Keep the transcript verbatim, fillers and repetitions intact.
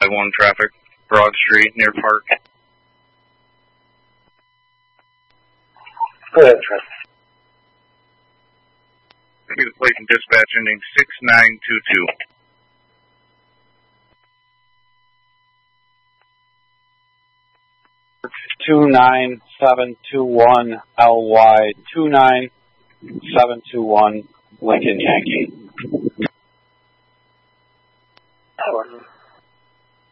five one traffic, Broad Street, near Park. Go ahead, traffic. Give me the plate and dispatch ending six nine two two. two nine seven two one L Y, two nine seven two one Lincoln Yankee. That one.